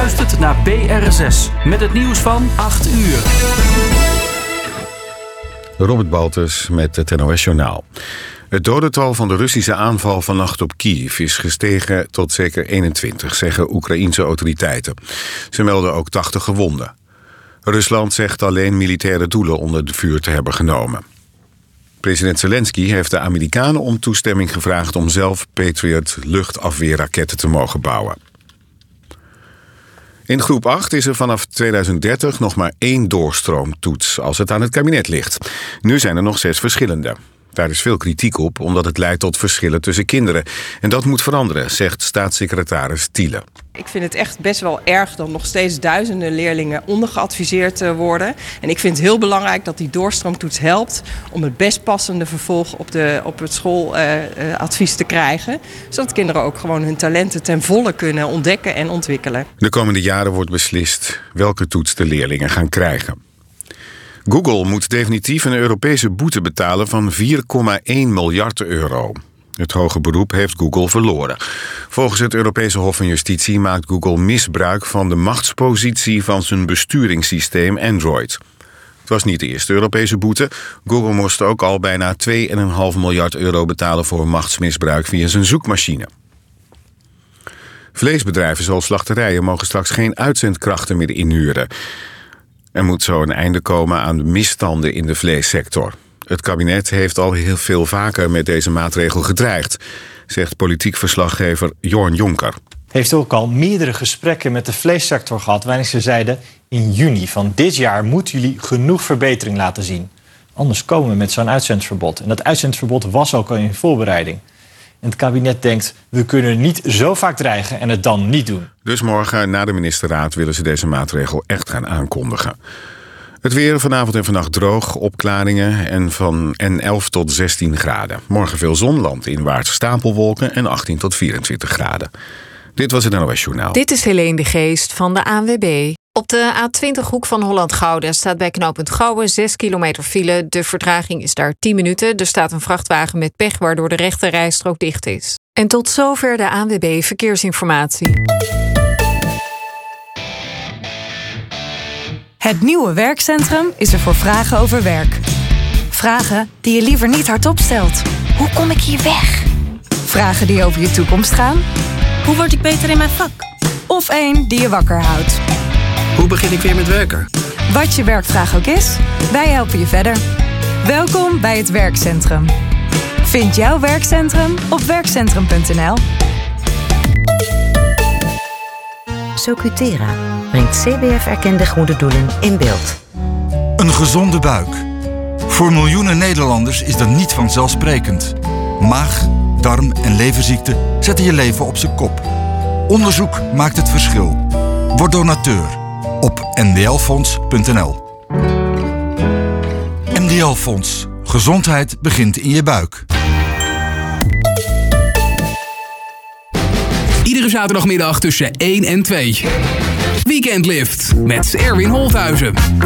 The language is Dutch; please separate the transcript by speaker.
Speaker 1: luistert naar BRSS met het nieuws van 8 uur.
Speaker 2: Robert Baltus met het NOS-journaal. Het dodental van de Russische aanval vannacht op Kiev is gestegen tot zeker 21, zeggen Oekraïense autoriteiten. Ze melden ook 80 gewonden. Rusland zegt alleen militaire doelen onder de vuur te hebben genomen. President Zelensky heeft de Amerikanen om toestemming gevraagd om zelf Patriot luchtafweerraketten te mogen bouwen. In groep 8 is er vanaf 2030 nog maar 1 doorstroomtoets als het aan het kabinet ligt. Nu zijn er nog 6 verschillende. Daar is veel kritiek op, omdat het leidt tot verschillen tussen kinderen. En dat moet veranderen, zegt staatssecretaris Thiele.
Speaker 3: Ik vind het echt best wel erg dat nog steeds duizenden leerlingen ondergeadviseerd worden. En ik vind het heel belangrijk dat die doorstroomtoets helpt om het best passende vervolg op het schooladvies te krijgen. Zodat kinderen ook gewoon hun talenten ten volle kunnen ontdekken en ontwikkelen.
Speaker 2: De komende jaren wordt beslist welke toets de leerlingen gaan krijgen. Google moet definitief een Europese boete betalen van 4,1 miljard euro. Het hoge beroep heeft Google verloren. Volgens het Europese Hof van Justitie maakt Google misbruik van de machtspositie van zijn besturingssysteem Android. Het was niet de eerste Europese boete. Google moest ook al bijna 2,5 miljard euro betalen voor machtsmisbruik via zijn zoekmachine. Vleesbedrijven zoals slachterijen mogen straks geen uitzendkrachten meer inhuren. Er moet zo een einde komen aan de misstanden in de vleessector. Het kabinet heeft al heel veel vaker met deze maatregel gedreigd, zegt politiek verslaggever Jorn Jonker.
Speaker 4: Heeft ook al meerdere gesprekken met de vleessector gehad, waarin ze zeiden: in juni van dit jaar moeten jullie genoeg verbetering laten zien. Anders komen we met zo'n uitzendverbod. En dat uitzendverbod was ook al in voorbereiding. En het kabinet denkt, we kunnen niet zo vaak dreigen en het dan niet doen.
Speaker 2: Dus morgen na de ministerraad willen ze deze maatregel echt gaan aankondigen. Het weer vanavond en vannacht droog, opklaringen en 11 tot 16 graden. Morgen veel zon, landinwaarts stapelwolken en 18 tot 24 graden. Dit was het NOS Journaal.
Speaker 5: Dit is Helene de Geest van de ANWB. Op de A20 hoek van Holland-Gouda staat bij knooppunt Gouwen 6 kilometer file. De vertraging is daar 10 minuten. Er staat een vrachtwagen met pech waardoor de rechte rijstrook dicht is. En tot zover de ANWB Verkeersinformatie.
Speaker 6: Het nieuwe werkcentrum is er voor vragen over werk. Vragen die je liever niet hardop stelt. Hoe kom ik hier weg? Vragen die over je toekomst gaan.
Speaker 7: Hoe word ik beter in mijn vak?
Speaker 6: Of één die je wakker houdt.
Speaker 8: Hoe begin ik weer met werken?
Speaker 6: Wat je werkvraag ook is, wij helpen je verder. Welkom bij het werkcentrum. Vind jouw werkcentrum op werkcentrum.nl.
Speaker 9: Socutera brengt CBF-erkende goede doelen in beeld.
Speaker 10: Een gezonde buik. Voor miljoenen Nederlanders is dat niet vanzelfsprekend. Maag, darm en leverziekten zetten je leven op zijn kop. Onderzoek maakt het verschil. Word donateur op ndlfonds.nl. NDL Fonds. Gezondheid begint in je buik.
Speaker 11: Iedere zaterdagmiddag tussen 1 en 2. Weekendlift met Erwin Holthuizen.